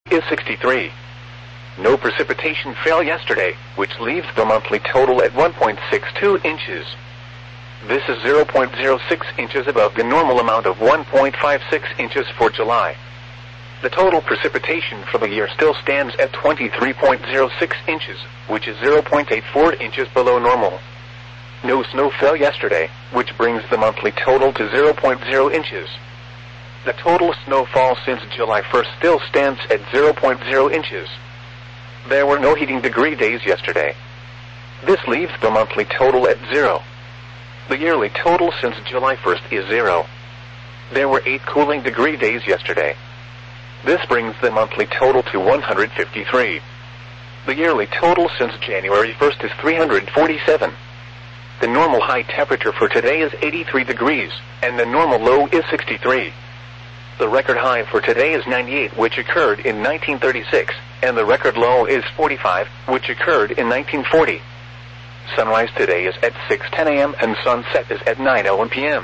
is 63. No precipitation fell yesterday, which leaves the monthly total at 1.62 inches. This is 0.06 inches above the normal amount of 1.56 inches for July. The total precipitation for the year still stands at 23.06 inches, which is 0.84 inches below normal. No snow fell yesterday, which brings the monthly total to 0.0 inches. The total snowfall since July 1st still stands at 0.0 inches. There were no heating degree days yesterday. This leaves the monthly total at 0. The yearly total since July 1st is 0. There were 8 cooling degree days yesterday. This brings the monthly total to 153. The yearly total since January 1st is 347. The normal high temperature for today is 83 degrees, and the normal low is 63. The record high for today is 98, which occurred in 1936, and the record low is 45, which occurred in 1940. Sunrise today is at 6:10 a.m. and sunset is at 9:01 p.m.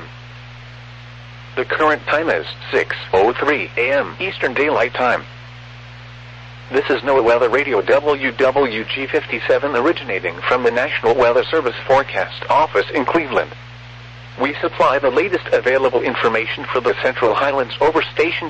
The current time is 6:03 a.m. Eastern Daylight Time. This is NOAA Weather Radio WWG57 originating from the National Weather Service Forecast Office in Cleveland. We supply the latest available information for the Central Highlands over station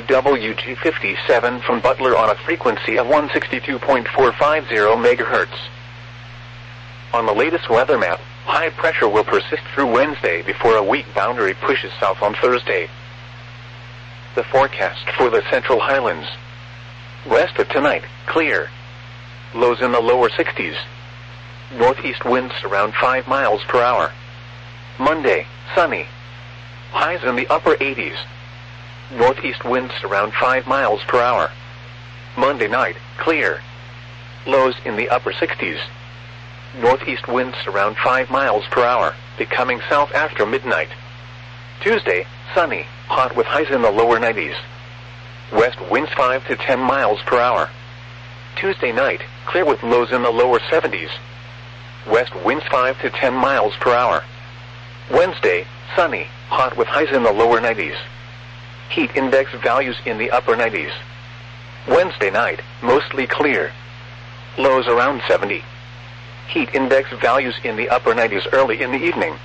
WWG57 from Butler on a frequency of 162.450 MHz. On the latest weather map, high pressure will persist through Wednesday before a weak boundary pushes south on Thursday. The forecast for the Central Highlands. West of tonight, clear. Lows in the lower 60s. Northeast winds around 5 miles per hour. Monday, sunny. Highs in the upper 80s. Northeast winds around 5 miles per hour. Monday night, clear. Lows in the upper 60s. Northeast winds around 5 miles per hour, becoming south after midnight. Tuesday, sunny, hot with highs in the lower 90s. West winds 5 to 10 miles per hour. Tuesday night, clear with lows in the lower 70s. West winds 5 to 10 miles per hour. Wednesday, sunny, hot with highs in the lower 90s. Heat index values in the upper 90s. Wednesday night, mostly clear. Lows around 70. Heat index values in the upper 90s early in the evening.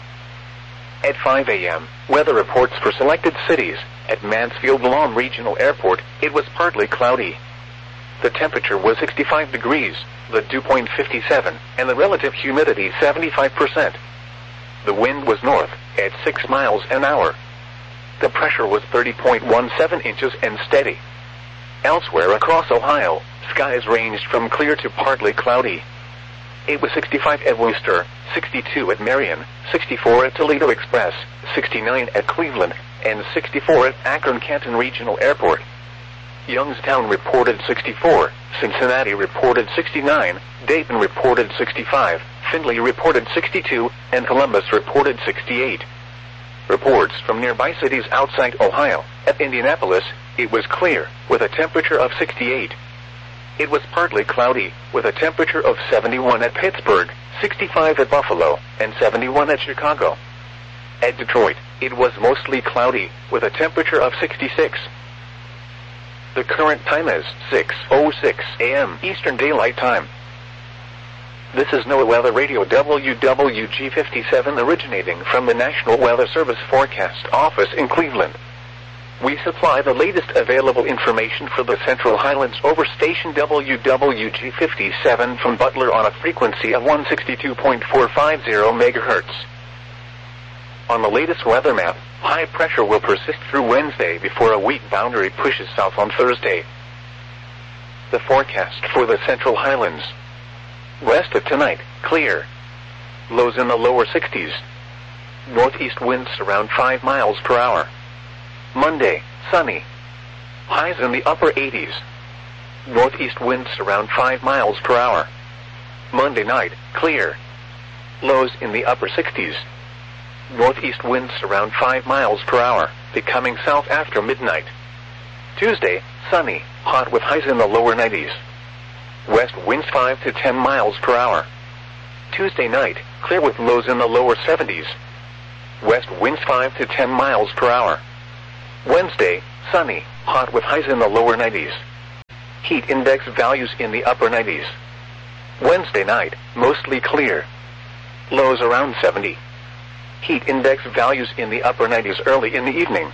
At 5 a.m., weather reports for selected cities. At Mansfield-Lom Regional Airport, it was partly cloudy. The temperature was 65 degrees, the dew point 57, and the relative humidity 75%. The wind was north, at 6 miles an hour. The pressure was 30.17 inches and steady. Elsewhere across Ohio, skies ranged from clear to partly cloudy. It was 65 at Wooster, 62 at Marion, 64 at Toledo Express, 69 at Cleveland, and 64 at Akron-Canton Regional Airport. Youngstown reported 64, Cincinnati reported 69, Dayton reported 65, Findlay reported 62, and Columbus reported 68. Reports from nearby cities outside Ohio. At Indianapolis, it was clear, with a temperature of 68. It was partly cloudy, with a temperature of 71 at Pittsburgh, 65 at Buffalo, and 71 at Chicago. At Detroit, it was mostly cloudy, with a temperature of 66. The current time is 6:06 a.m. Eastern Daylight Time. This is NOAA Weather Radio WWG57 originating from the National Weather Service Forecast Office in Cleveland. We supply the latest available information for the Central Highlands over station WWG57 from Butler on a frequency of 162.450 MHz. On the latest weather map, high pressure will persist through Wednesday before a weak boundary pushes south on Thursday. The forecast for the Central Highlands. West of tonight, clear. Lows in the lower 60s. Northeast winds around 5 miles per hour. Monday, sunny. Highs in the upper 80s. Northeast winds around 5 miles per hour. Monday night, clear. Lows in the upper 60s. Northeast winds around 5 miles per hour, becoming south after midnight. Tuesday, sunny, hot with highs in the lower 90s. West winds 5 to 10 miles per hour. Tuesday night, clear with lows in the lower 70s. West winds 5 to 10 miles per hour. Wednesday, sunny, hot with highs in the lower 90s. Heat index values in the upper 90s. Wednesday night, mostly clear. Lows around 70. Heat index values in the upper 90s early in the evening.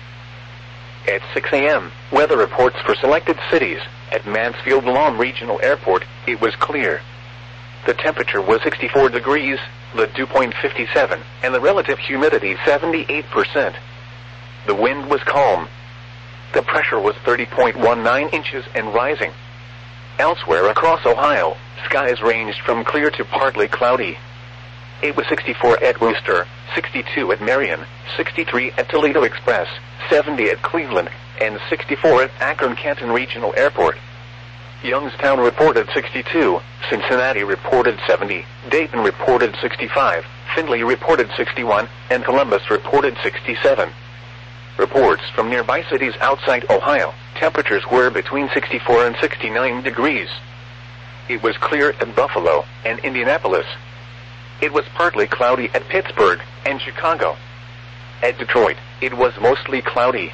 At 6 a.m., weather reports for selected cities. At Mansfield Lawn Regional Airport, it was clear. The temperature was 64 degrees, the dew point 57, and the relative humidity 78%. The wind was calm. The pressure was 30.19 inches and rising. Elsewhere across Ohio, skies ranged from clear to partly cloudy. It was 64 at Wooster, 62 at Marion, 63 at Toledo Express, 70 at Cleveland, and 64 at Akron-Canton Regional Airport. Youngstown reported 62, Cincinnati reported 70, Dayton reported 65, Findlay reported 61, and Columbus reported 67. Reports from nearby cities outside Ohio, temperatures were between 64 and 69 degrees. It was clear at Buffalo and Indianapolis. It was partly cloudy at Pittsburgh and Chicago. At Detroit, it was mostly cloudy.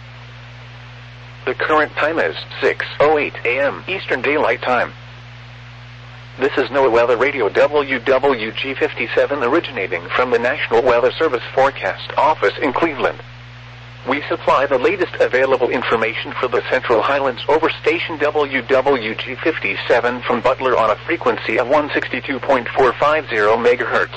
The current time is 6:08 a.m. Eastern Daylight Time. This is NOAA Weather Radio WWG57 originating from the National Weather Service Forecast Office in Cleveland. We supply the latest available information for the Central Highlands over station WWG57 from Butler on a frequency of 162.450 MHz.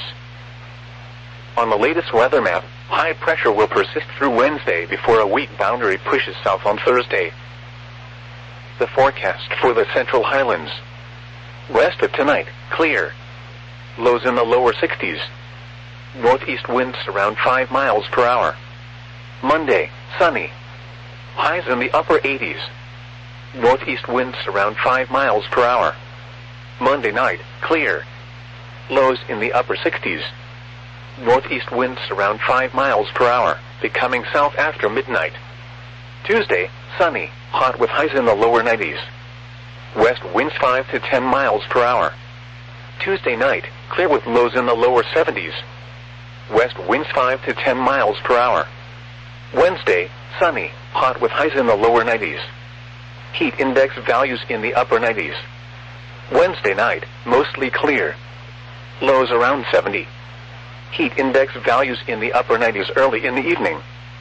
On the latest weather map, high pressure will persist through Wednesday before a weak boundary pushes south on Thursday. The forecast for the Central Highlands. West of tonight, clear. Lows in the lower 60s. Northeast winds around 5 miles per hour. Monday, sunny. Highs in the upper 80s. Northeast winds around 5 miles per hour. Monday night, clear. Lows in the upper 60s. Northeast winds around 5 miles per hour, becoming south after midnight. Tuesday, sunny, hot with highs in the lower 90s. West winds 5 to 10 miles per hour. Tuesday night, clear with lows in the lower 70s. West winds 5 to 10 miles per hour. Wednesday, sunny, hot with highs in the lower 90s. Heat index values in the upper 90s. Wednesday night, mostly clear. Lows around 70. Heat index values in the upper 90s early in the evening.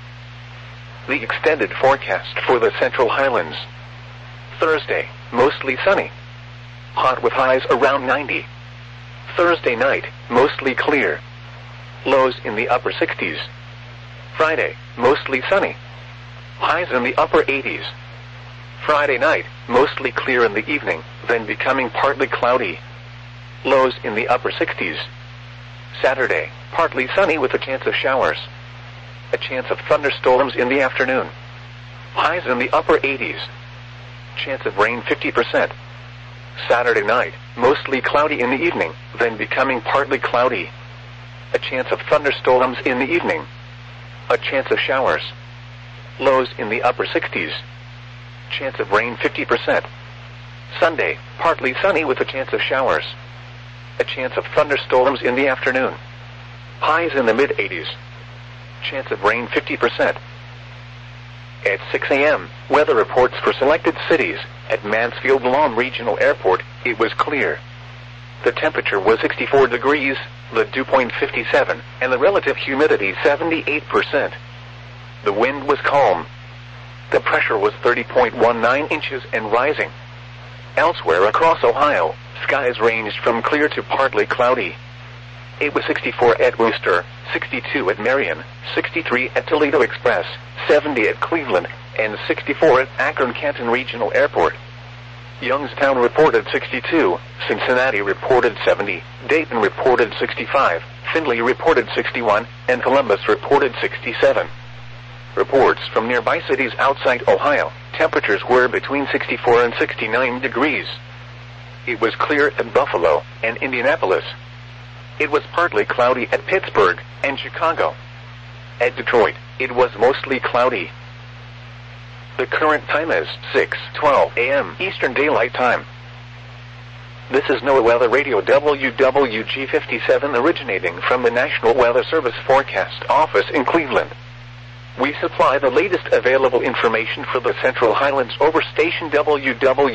The extended forecast for the Central Highlands. Thursday, mostly sunny. Hot with highs around 90. Thursday night, mostly clear. Lows in the upper 60s. Friday, mostly sunny. Highs in the upper 80s. Friday night, mostly clear in the evening, then becoming partly cloudy. Lows in the upper 60s. Saturday, partly sunny with a chance of showers. A chance of thunderstorms in the afternoon. Highs in the upper 80s. Chance of rain 50%. Saturday night, mostly cloudy in the evening, then becoming partly cloudy. A chance of thunderstorms in the evening. A chance of showers. Lows in the upper 60s. Chance of rain 50%. Sunday, partly sunny with a chance of showers. A chance of thunderstorms in the afternoon. Highs in the mid-80s. Chance of rain 50%. At 6 a.m., weather reports for selected cities. At Mansfield Lawn Regional Airport, it was clear. The temperature was 64 degrees, the dew point 57, and the relative humidity 78%. The wind was calm. The pressure was 30.19 inches and rising. Elsewhere across Ohio, skies ranged from clear to partly cloudy. It was 64 at Wooster, 62 at Marion, 63 at Toledo Express, 70 at Cleveland, and 64 at Akron-Canton Regional Airport. Youngstown reported 62, Cincinnati reported 70, Dayton reported 65, Findlay reported 61, and Columbus reported 67. Reports from nearby cities outside Ohio, temperatures were between 64 and 69 degrees. It was clear at Buffalo and Indianapolis. It was partly cloudy at Pittsburgh and Chicago. At Detroit, it was mostly cloudy. The current time is 6:12 a.m. Eastern Daylight Time. This is NOAA Weather Radio WWG57 originating from the National Weather Service Forecast Office in Cleveland. We supply the latest available information for the Central Highlands over station WWG